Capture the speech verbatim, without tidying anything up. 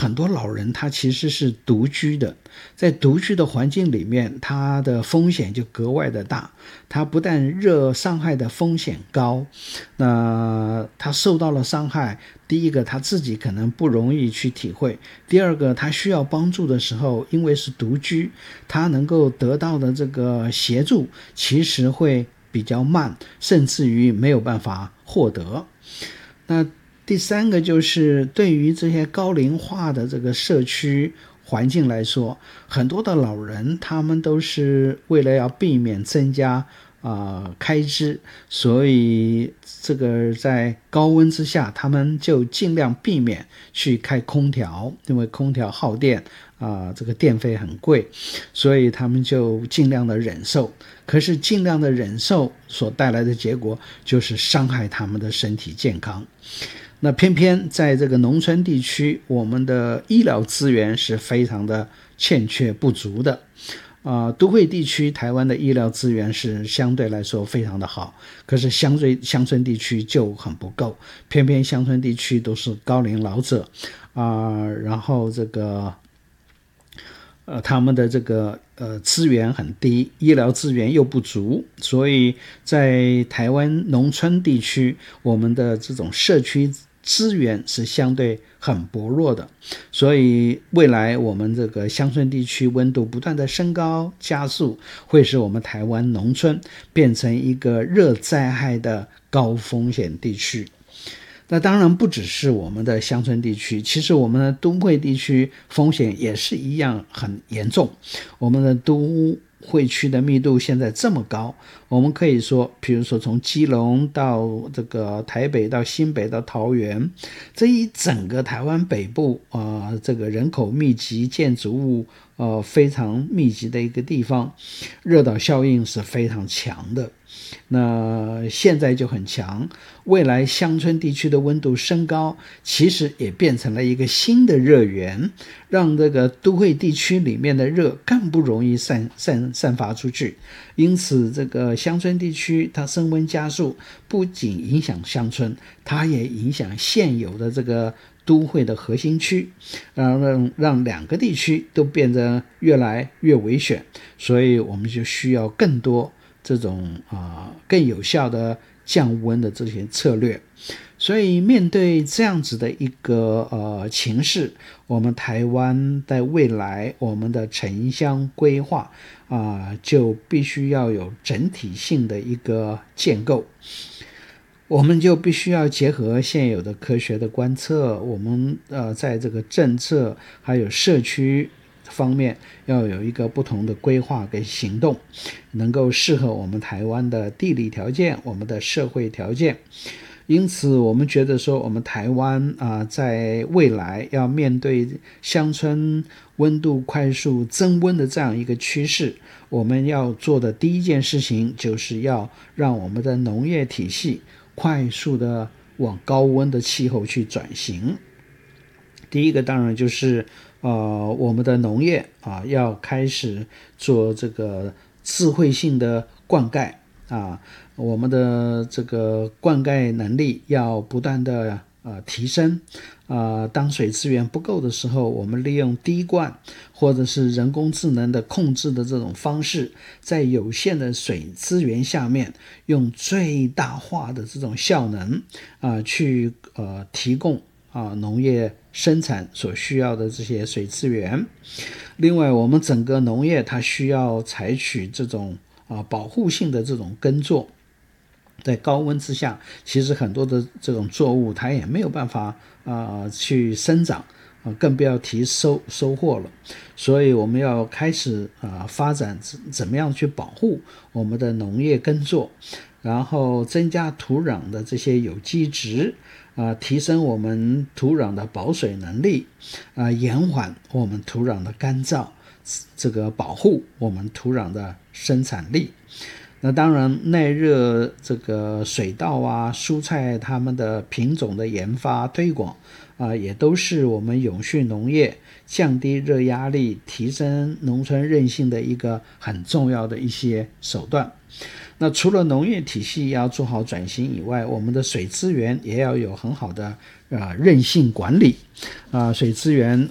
很多老人他其实是独居的，在独居的环境里面，他的风险就格外的大。他不但热伤害的风险高，那他受到了伤害，第一个他自己可能不容易去体会，第二个他需要帮助的时候，因为是独居，他能够得到的这个协助其实会比较慢，甚至于没有办法获得。那第三个就是对于这些高龄化的这个社区环境来说，很多的老人他们都是为了要避免增加呃开支，所以这个在高温之下他们就尽量避免去开空调，因为空调耗电啊、呃，这个电费很贵，所以他们就尽量的忍受。可是尽量的忍受所带来的结果就是伤害他们的身体健康。那偏偏在这个农村地区，我们的医疗资源是非常的欠缺不足的。啊、呃，都会地区台湾的医疗资源是相对来说非常的好，可是相对乡村地区就很不够，偏偏乡村地区都是高龄老者啊、呃，然后这个呃，他们的这个呃资源很低，医疗资源又不足，所以在台湾农村地区，我们的这种社区资源是相对很薄弱的，所以未来我们这个乡村地区温度不断的升高加速，会使我们台湾农村变成一个热灾害的高风险地区。那当然不只是我们的乡村地区，其实我们的都会地区风险也是一样很严重。我们的都会区的密度现在这么高，我们可以说比如说从基隆到这个台北到新北到桃园，这一整个台湾北部啊、呃，这个人口密集建筑物呃非常密集的一个地方，热岛效应是非常强的。那现在就很强，未来乡村地区的温度升高，其实也变成了一个新的热源，让这个都会地区里面的热更不容易散散散发出去。因此这个乡村地区它升温加速，不仅影响乡村，它也影响现有的这个都会的核心区，让让两个地区都变得越来越危险，所以我们就需要更多这种啊、呃、更有效的降温的这些策略。所以面对这样子的一个呃情势，我们台湾在未来我们的城乡规划啊、呃，就必须要有整体性的一个建构。我们就必须要结合现有的科学的观测，我们呃在这个政策还有社区方面要有一个不同的规划跟行动，能够适合我们台湾的地理条件，我们的社会条件。因此我们觉得说我们台湾啊、呃，在未来要面对乡村温度快速增温的这样一个趋势，我们要做的第一件事情就是要让我们的农业体系快速的往高温的气候去转型。第一个当然就是呃，我们的农业啊，要开始做这个智慧性的灌溉啊，我们的这个灌溉能力要不断的呃提升啊。当水资源不够的时候，我们利用滴灌或者是人工智能的控制的这种方式，在有限的水资源下面，用最大化的这种效能啊，去呃提供啊农业生产所需要的这些水资源。另外我们整个农业它需要采取这种啊保护性的这种耕作，在高温之下其实很多的这种作物它也没有办法啊、呃、去生长啊，更不要提收收获了。所以我们要开始啊、呃、发展怎么样去保护我们的农业耕作，然后增加土壤的这些有机质啊、呃，提升我们土壤的保水能力啊、呃，延缓我们土壤的干燥，这个保护我们土壤的生产力。那当然耐热这个水稻啊蔬菜它们的品种的研发推广啊、呃，也都是我们永续农业降低热压力提升农村韧性的一个很重要的一些手段。那除了农业体系要做好转型以外，我们的水资源也要有很好的呃韧性管理啊、呃。水资源